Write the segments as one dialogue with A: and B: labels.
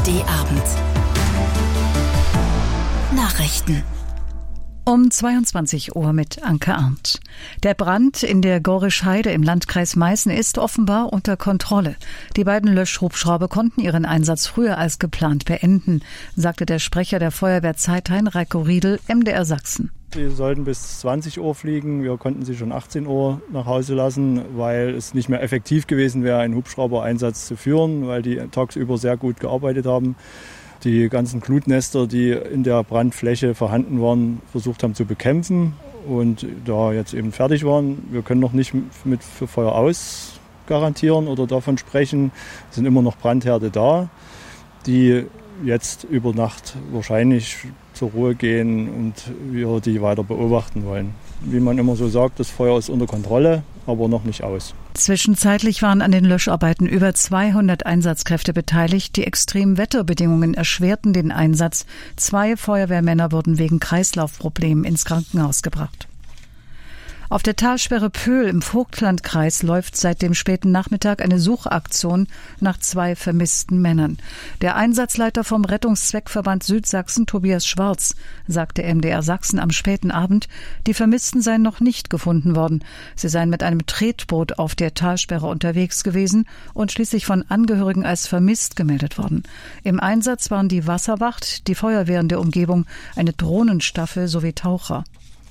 A: ARD-Abend. Nachrichten.
B: Um 22 Uhr mit Anke Arndt. Der Brand in der Gorisch-Heide im Landkreis Meißen ist offenbar unter Kontrolle. Die beiden Löschhubschrauber konnten ihren Einsatz früher als geplant beenden, sagte der Sprecher der Feuerwehr Zeithain, Reiko Riedel, MDR Sachsen.
C: Sie sollten bis 20 Uhr fliegen. Wir konnten sie schon 18 Uhr nach Hause lassen, weil es nicht mehr effektiv gewesen wäre, einen Hubschrauber-Einsatz zu führen, weil die tagsüber sehr gut gearbeitet haben. Die ganzen Glutnester, die in der Brandfläche vorhanden waren, versucht haben zu bekämpfen und da jetzt eben fertig waren. Wir können noch nicht mit für Feuer aus garantieren oder davon sprechen. Es sind immer noch Brandherde da, die jetzt über Nacht wahrscheinlich zur Ruhe gehen und wir die weiter beobachten wollen. Wie man immer so sagt, das Feuer ist unter Kontrolle, aber noch nicht aus.
B: Zwischenzeitlich waren an den Löscharbeiten über 200 Einsatzkräfte beteiligt. Die extremen Wetterbedingungen erschwerten den Einsatz. 2 Feuerwehrmänner wurden wegen Kreislaufproblemen ins Krankenhaus gebracht. Auf der Talsperre Pöhl im Vogtlandkreis läuft seit dem späten Nachmittag eine Suchaktion nach 2 vermissten Männern. Der Einsatzleiter vom Rettungszweckverband Südsachsen, Tobias Schwarz, sagte MDR Sachsen am späten Abend, die Vermissten seien noch nicht gefunden worden. Sie seien mit einem Tretboot auf der Talsperre unterwegs gewesen und schließlich von Angehörigen als vermisst gemeldet worden. Im Einsatz waren die Wasserwacht, die Feuerwehren der Umgebung, eine Drohnenstaffel sowie Taucher.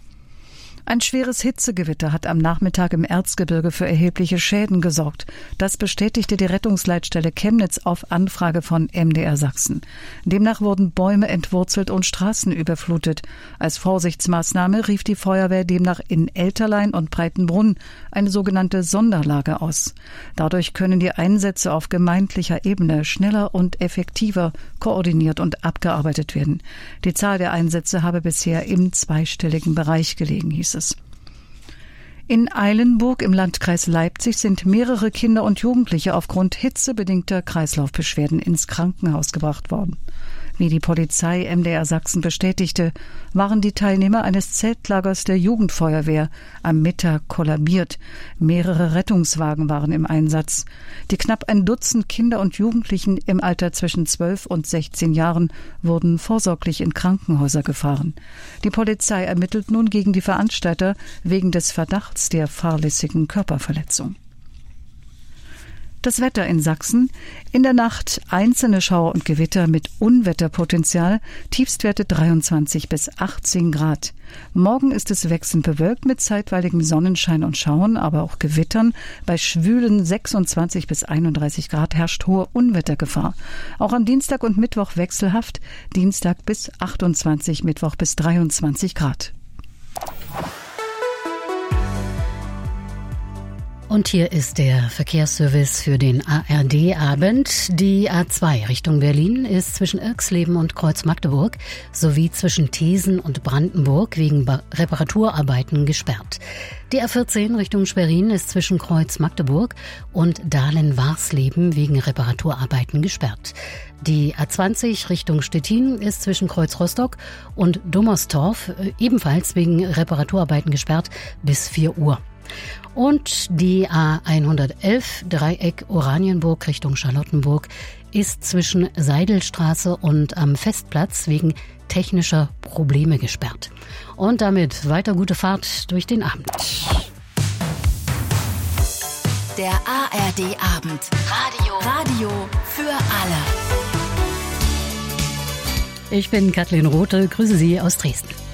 B: Ein schweres Hitzegewitter hat am Nachmittag im Erzgebirge für erhebliche Schäden gesorgt. Das bestätigte die Rettungsleitstelle Chemnitz auf Anfrage von MDR Sachsen. Demnach wurden Bäume entwurzelt und Straßen überflutet. Als Vorsichtsmaßnahme rief die Feuerwehr demnach in Elterlein und Breitenbrunn eine sogenannte Sonderlage aus. Dadurch können die Einsätze auf gemeindlicher Ebene schneller und effektiver koordiniert und abgearbeitet werden. Die Zahl der Einsätze habe bisher im zweistelligen Bereich gelegen, hieß es. In Eilenburg im Landkreis Leipzig sind mehrere Kinder und Jugendliche aufgrund hitzebedingter Kreislaufbeschwerden ins Krankenhaus gebracht worden. Wie die Polizei MDR Sachsen bestätigte, waren die Teilnehmer eines Zeltlagers der Jugendfeuerwehr am Mittag kollabiert. Mehrere Rettungswagen waren im Einsatz. Die knapp ein Dutzend Kinder und Jugendlichen im Alter zwischen 12 und 16 Jahren wurden vorsorglich in Krankenhäuser gefahren. Die Polizei ermittelt nun gegen die Veranstalter wegen des Verdachts der fahrlässigen Körperverletzung. Das Wetter in Sachsen. In der Nacht einzelne Schauer und Gewitter mit Unwetterpotenzial, Tiefstwerte 23 bis 18 Grad. Morgen ist es wechselnd bewölkt mit zeitweiligem Sonnenschein und Schauern, aber auch Gewittern. Bei schwülen 26 bis 31 Grad herrscht hohe Unwettergefahr. Auch am Dienstag und Mittwoch wechselhaft, Dienstag bis 28, Mittwoch bis 23 Grad.
D: Und hier ist der Verkehrsservice für den ARD-Abend. Die A2 Richtung Berlin ist zwischen Irxleben und Kreuz-Magdeburg sowie zwischen Thesen und Brandenburg wegen Reparaturarbeiten gesperrt. Die A14 Richtung Schwerin ist zwischen Kreuz-Magdeburg und Dahlen-Warsleben wegen Reparaturarbeiten gesperrt. Die A20 Richtung Stettin ist zwischen Kreuz-Rostock und Dommerstorf ebenfalls wegen Reparaturarbeiten gesperrt bis 4 Uhr. Und die A111 Dreieck Oranienburg Richtung Charlottenburg ist zwischen Seidelstraße und am Festplatz wegen technischer Probleme gesperrt. Und damit weiter gute Fahrt durch den Abend.
A: Der ARD-Abend. Radio für alle.
D: Ich bin Kathleen Rothe, grüße Sie aus Dresden.